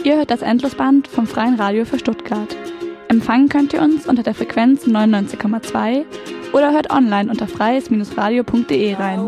Ihr hört das Endlosband vom Freien Radio für Stuttgart. Empfangen könnt ihr uns unter der Frequenz 99,2 oder hört online unter freies-radio.de rein.